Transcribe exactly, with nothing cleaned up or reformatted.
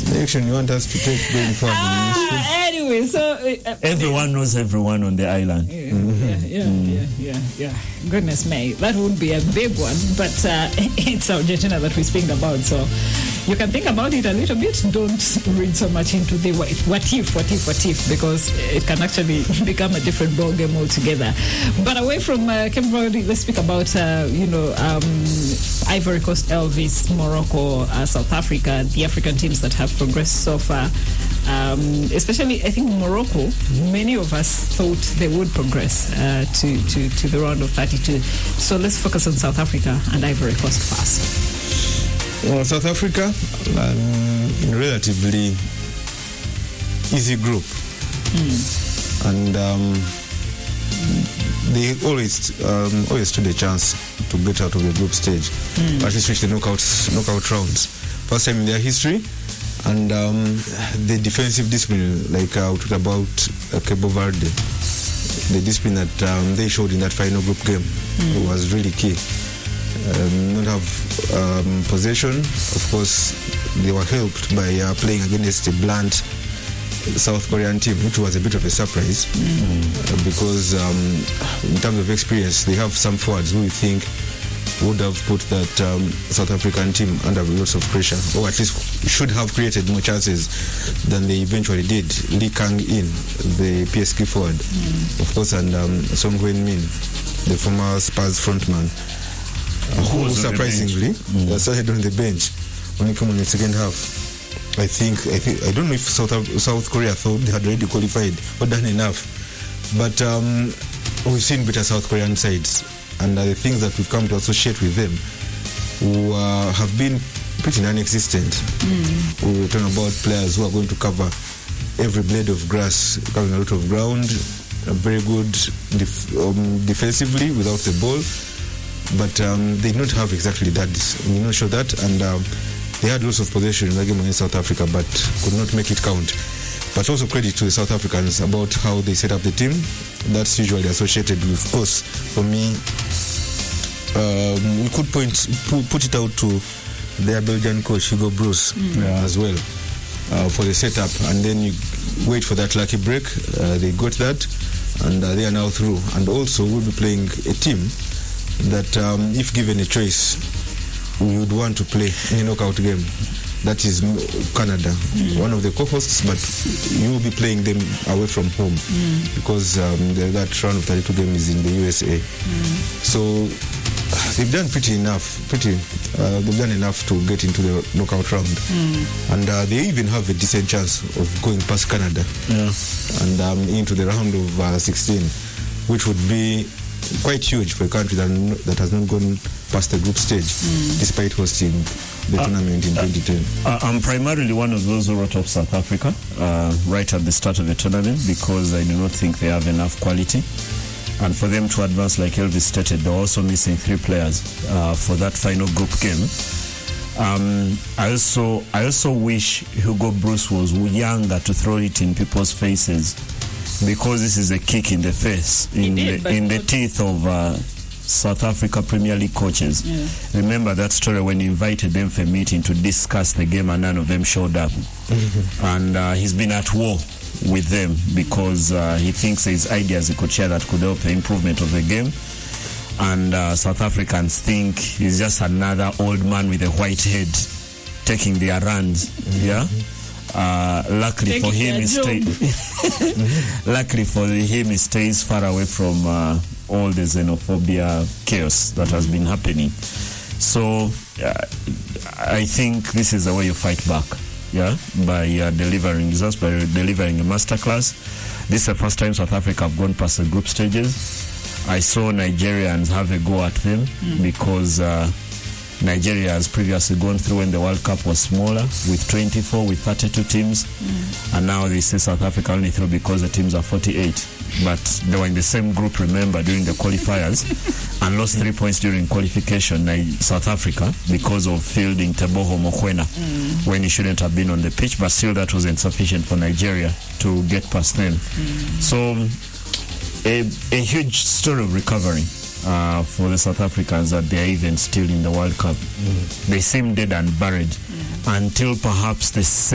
direction you want us to take going forward? Ah, anyway, so uh, everyone knows everyone on the island. Yeah, mm-hmm. yeah, yeah, mm. yeah, yeah, yeah. Goodness me, that would be a big one. But uh, it's Argentina that we're speaking about, so you can think about it a little bit. Don't read so much into the what if, what if, what if, what if, because it can actually become a different ball game altogether. But away from uh, Cape Verde, let's speak about uh, you know um, Ivory Coast, Elvis, Morocco, uh, South Africa, the African teams that have progressed so far. Um, especially, I think Morocco. Many of us thought they would progress uh, to, to to the round of thirty-two. So let's focus on South Africa and Ivory Coast first. Well, South Africa, um, relatively easy group, mm. and um, they always um, always stood a chance to get out of the group stage, mm. at least reach the knockouts, knockout rounds. First time in their history, and um, the defensive discipline, like uh, we talked about uh, Cabo Verde, the discipline that um, they showed in that final group game mm. was really key. Um, not have um, possession. Of course, they were helped by uh, playing against a blunt South Korean team, which was a bit of a surprise mm. uh, because um, in terms of experience, they have some forwards who we think would have put that um, South African team under lots of pressure, or at least should have created more chances than they eventually did. Lee Kang-in, the P S G forward, mm. of course, and um, Son Heung-min, the former Spurs frontman, Uh, who surprisingly mm. uh, started on the bench when he came on the second half. I think I think I don't know if South South Korea thought they had already qualified or done enough, but um, we've seen better South Korean sides, and uh, the things that we've come to associate with them who uh, have been pretty non-existent. Mm. We were talking about players who are going to cover every blade of grass, covering a lot of ground, uh, very good def- um, defensively without the ball. But um, they did not have exactly that. We not show that, and um, they had lots of possession in the game against South Africa, but could not make it count. But also credit to the South Africans about how they set up the team. That's usually associated with, of course, for me, um, we could point put it out to their Belgian coach Hugo Broos mm. yeah. as well uh, for the setup, and then you wait for that lucky break. Uh, they got that, and uh, they are now through. And also, we'll be playing a team that um, if given a choice, we would want to play in a knockout game. That is Canada, mm. one of the co-hosts, but you will be playing them away from home mm. because um, the, that round of thirty-two game is in the U S A. Mm. So they've done pretty enough, pretty, uh, they've done enough to get into the knockout round. Mm. And uh, they even have a decent chance of going past Canada yeah. and um, into the round of uh, sixteen, which would be quite huge for a country that, that has not gone past the group stage, mm. despite hosting the uh, tournament in twenty ten. Uh, I'm primarily one of those who wrote off South Africa uh, right at the start of the tournament because I do not think they have enough quality. And for them to advance, like Elvis stated, they're also missing three players uh, for that final group game. Um, I also I also wish Hugo Broos was younger to throw it in people's faces, because this is a kick in the face, in did, the, in the teeth of uh, South Africa Premier League coaches. Yeah. Remember that story when he invited them for a meeting to discuss the game and none of them showed up. Mm-hmm. And uh, he's been at war with them because uh, he thinks there's ideas he could share that could help the improvement of the game. And uh, South Africans think he's just another old man with a white head taking their runs. Mm-hmm. Yeah. Uh, luckily for him, he stay, luckily for him, he stays far away from uh, all the xenophobia chaos that has been happening. So uh, I think this is the way you fight back, yeah, by uh, delivering results, by delivering a masterclass. This is the first time South Africa have gone past the group stages. I saw Nigerians have a go at them mm. because uh, Nigeria has previously gone through when the World Cup was smaller, with twenty-four, with thirty-two teams, mm. and now they say South Africa only through because the teams are forty-eight. But they were in the same group, remember, during the qualifiers, and lost three points during qualification, South Africa, because of fielding Teboho Mokoena mm. when he shouldn't have been on the pitch, but still that wasn't sufficient for Nigeria to get past them. Mm. So, a, a huge story of recovery. Uh, for the South Africans that they are even still in the World Cup. Mm. They seem dead and buried mm. until perhaps the